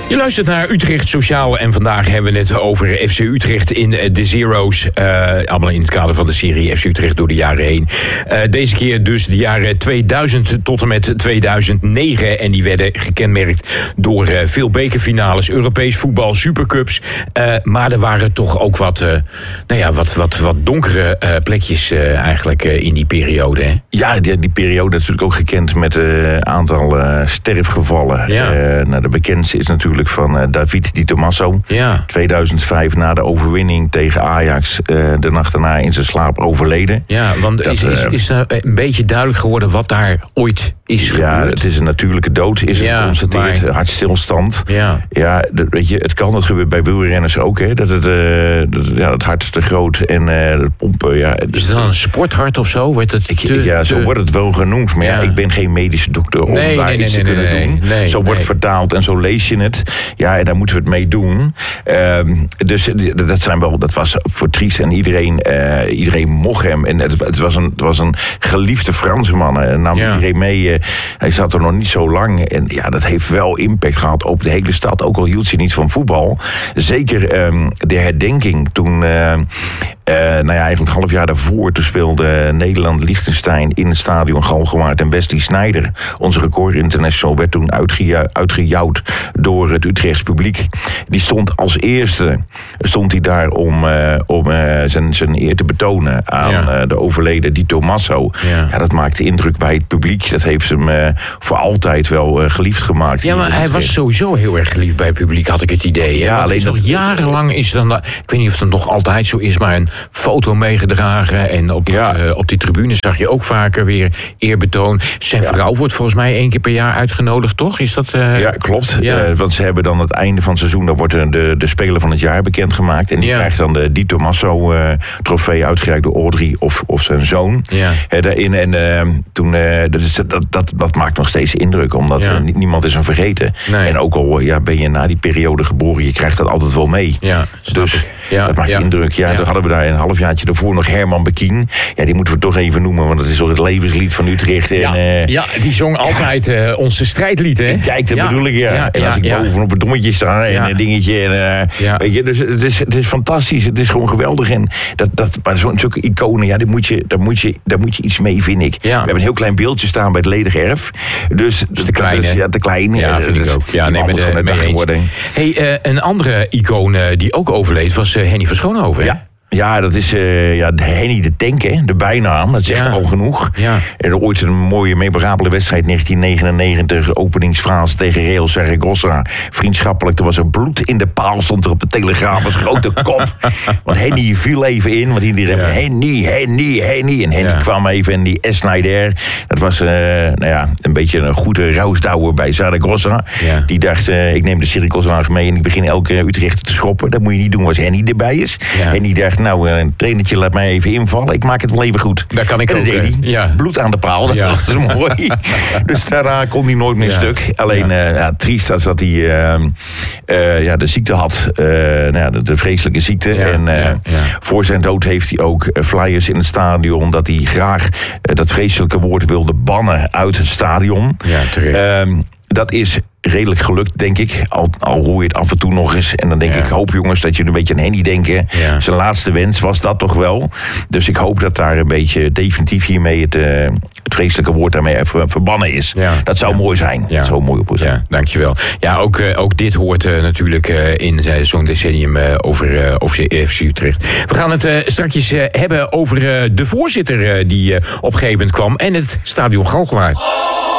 Je luistert naar Utrecht Sociaal en vandaag hebben we het over FC Utrecht in de Zero's. Allemaal in het kader van de serie FC Utrecht door de jaren heen. Deze keer dus de jaren 2000 tot en met 2009. En die werden gekenmerkt door veel bekerfinales, Europees voetbal, supercups. Maar er waren toch ook wat donkere plekjes eigenlijk in die periode. Hè? Ja, die periode is natuurlijk ook gekend met een aantal sterfgevallen. Ja. De bekendste is natuurlijk van David Di Tommaso. Ja. 2005 na de overwinning tegen Ajax. De nacht daarna in zijn slaap overleden. Ja, want is er een beetje duidelijk geworden wat daar ooit is gebeurd? Ja, het is een natuurlijke dood, is het geconstateerd. Maar hartstilstand. Ja, weet je, het kan, dat gebeurt bij wielrenners ook, hè, dat het hart te groot en het pompen. Ja, is het dan een sporthart of zo? Wordt het zo wordt het wel genoemd. Maar ik ben geen medische dokter om daar iets te kunnen doen. Zo wordt het vertaald en zo lees je het. Ja, en daar moeten we het mee doen. Dus dat was voor Dries en iedereen mocht hem. En het was een geliefde Fransman. En nam iedereen mee. Hij zat er nog niet zo lang. En ja, dat heeft wel impact gehad op de hele stad. Ook al hield je niet van voetbal. Zeker de herdenking toen... eigenlijk een half jaar daarvoor, toen speelde Nederland-Liechtenstein in het stadion Galgenwaard. En Wesley Sneijder, onze record international, werd toen uitgejouwd door het Utrechts publiek. Die stond als eerste daar om zijn eer te betonen aan de overleden Di Tommaso. Ja, dat maakte indruk bij het publiek. Dat heeft hem voor altijd wel geliefd gemaakt. Ja, maar hij was sowieso heel erg geliefd bij het publiek, had ik het idee. Ja, alleen nog jarenlang is dan, ik weet niet of het nog altijd zo is, maar een foto meegedragen. En op die tribune zag je ook vaker weer eerbetoon. Zijn vrouw wordt volgens mij 1 keer per jaar uitgenodigd, toch? Is dat... Ja, klopt. Want ze hebben dan het einde van het seizoen, dan wordt de speler van het jaar bekendgemaakt. En die krijgt dan de Di Tommaso trofee uitgereikt door Audrey of zijn zoon. Ja. Daarin. En toen, dat maakt nog steeds indruk, omdat niemand is hem vergeten. Nee. En ook al ben je na die periode geboren, je krijgt dat altijd wel mee. Ja, dus dat maakt indruk. Ja, dan hadden we daar een halfjaartje daarvoor nog Herman Bekien. Ja, die moeten we toch even noemen, want dat is toch het levenslied van Utrecht. En, die zong altijd onze strijdlied, hè? Kijk, dat bedoel ik, En als ik bovenop het dommetje sta en een dingetje. En, weet je, dus het is fantastisch. Het is gewoon geweldig. En maar zulke iconen, daar moet je iets mee, vind ik. Ja. We hebben een heel klein beeldje staan bij het ledig erf. Dus te klein, hè? Te klein. Ja, vind ik ook. Ja, moet gewoon net geworden. Hey, een andere icoon die ook overleed was Henny van Schoonhoven, hè? Ja, dat is Henny de Tank, hè, de bijnaam. Dat zegt al genoeg. Ja. Er is ooit een mooie, memorabele wedstrijd, 1999, openingsfase tegen Real Zaragoza. Vriendschappelijk, er was er bloed in de paal, stond er op de Telegraaf als grote kop. Want Henny viel even in, want iedereen Henny. En Henny kwam even in die Sneijder. Dat was een beetje een goede rousdouwer bij Zaragoza. Ja. Die dacht, ik neem de cirkelzaag mee en ik begin elke Utrechter te schoppen. Dat moet je niet doen als Henny erbij is. Ja. Henny dacht, een trainertje laat mij even invallen. Ik maak het wel even goed. Daar kan ik ook. Bloed aan de paal. Dat is mooi. Dus daarna kon hij nooit meer stuk. Alleen triest als dat hij de ziekte had. De vreselijke ziekte. Voor zijn dood heeft hij ook flyers in het stadion dat hij graag dat vreselijke woord wilde bannen uit het stadion. Ja, terecht. Dat is redelijk gelukt, denk ik. Al hoor je het af en toe nog eens. En dan denk ik, hoop jongens dat jullie een beetje aan Henny denken. Ja. Zijn laatste wens was dat toch wel. Dus ik hoop dat daar een beetje definitief hiermee het vreselijke woord daarmee verbannen is. Ja. Dat zou mooi zijn. Ja. Dat zou mooi op zijn. Ja, dankjewel. Ja, ook dit hoort natuurlijk in zo'n decennium over FC Utrecht. We gaan het straks hebben over de voorzitter die op een gegeven moment kwam. En het stadion Galgenwaard.